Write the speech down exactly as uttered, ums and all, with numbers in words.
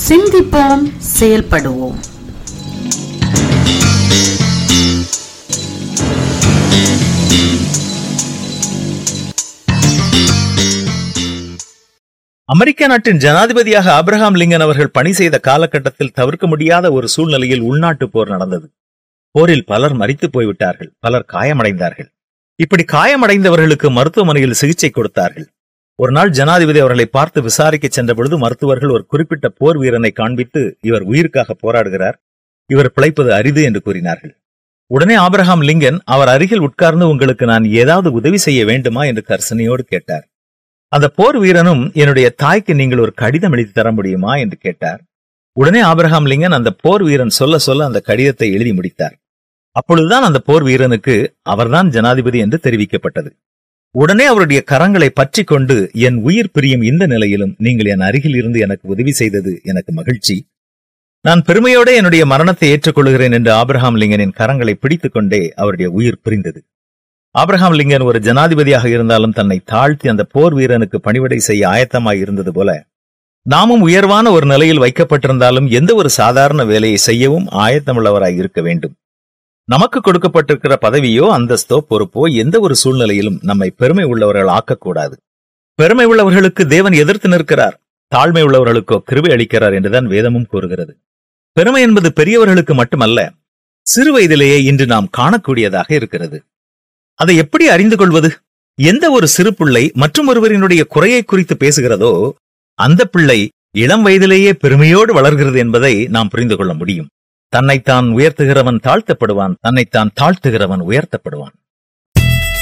சிந்திப்போம், செயல்படுவோம். அமெரிக்க நாட்டின் ஜனாதிபதியாக ஆபிரகாம் லிங்கன் அவர்கள் பணி செய்த காலகட்டத்தில் தவிர்க்க முடியாத ஒரு சூழ்நிலையில் உள்நாட்டு போர் நடந்தது. போரில் பலர் மரித்து போய்விட்டார்கள், பலர் காயமடைந்தார்கள். இப்படி காயமடைந்தவர்களுக்கு மருத்துவமனையில் சிகிச்சை கொடுத்தார்கள். ஒரு நாள் ஜனாதிபதி அவர்களை பார்த்து விசாரிக்க சென்ற பொழுது மருத்துவர்கள் ஒரு குறிப்பிட்ட போர் வீரனை காண்பித்து, இவர் உயிருக்காக போராடுகிறார், இவர் பிழைப்பது அரிது என்று கூறினார்கள். உடனே ஆபிரகாம் லிங்கன் அவர் அருகில் உட்கார்ந்து, உங்களுக்கு நான் ஏதாவது உதவி செய்ய வேண்டுமா என்று கர்சனையோடு கேட்டார். அந்த போர் வீரனும், என்னுடைய தாய்க்கு நீங்கள் ஒரு கடிதம் எழுதி தர முடியுமா என்று கேட்டார். உடனே ஆபிரகாம் லிங்கன் அந்த போர் வீரன் சொல்ல சொல்ல அந்த கடிதத்தை எழுதி முடித்தார். அப்பொழுதுதான் அந்த போர் வீரனுக்கு அவர்தான் ஜனாதிபதி என்று தெரிவிக்கப்பட்டது. உடனே அவருடைய கரங்களை பற்றி கொண்டு, என் உயிர் பிரியும் இந்த நிலையிலும் நீங்கள் என் அருகில் இருந்து எனக்கு உதவி செய்தது எனக்கு மகிழ்ச்சி. நான் பெருமையோடு என்னுடைய மரணத்தை ஏற்றுக்கொள்கிறேன் என்று ஆபிரகாம் லிங்கனின் கரங்களை பிடித்துக் கொண்டே அவருடைய உயிர் பிரிந்தது. ஆபிரகாம் லிங்கன் ஒரு ஜனாதிபதியாக இருந்தாலும் தன்னை தாழ்த்தி அந்த போர் வீரனுக்கு பணிவிடை செய்ய ஆயத்தமாய் இருந்தது போல, நாமும் உயர்வான ஒரு நிலையில் வைக்கப்பட்டிருந்தாலும் எந்த ஒரு சாதாரண வேலையை செய்யவும் ஆயத்தமுள்ளவராய் இருக்க வேண்டும். நமக்கு கொடுக்கப்பட்டிருக்கிற பதவியோ அந்தஸ்தோ பொறுப்போ எந்த ஒரு சூழ்நிலையிலும் நம்மை பெருமை உள்ளவர்கள் ஆக்கக்கூடாது. பெருமை உள்ளவர்களுக்கு தேவன் எதிர்த்து நிற்கிறார், தாழ்மை உள்ளவர்களுக்கோ கிருபை அளிக்கிறார் என்றுதான் வேதமும் கூறுகிறது. பெருமை என்பது பெரியவர்களுக்கு மட்டுமல்ல, சிறு வயதிலேயே இன்று நாம் காணக்கூடியதாக இருக்கிறது. அதை எப்படி அறிந்து கொள்வது? எந்த ஒரு சிறு பிள்ளை மற்றும் ஒருவரினுடைய குறையை குறித்து பேசுகிறதோ அந்த பிள்ளை இளம் வயதிலேயே பெருமையோடு வளர்கிறது என்பதை நாம் புரிந்து கொள்ள முடியும். தன்னைத்தான் உயர்த்துகிறவன் தாழ்த்தப்படுவான், தன்னைத்தான் தாழ்த்துகிறவன் உயர்த்தப்படுவான்.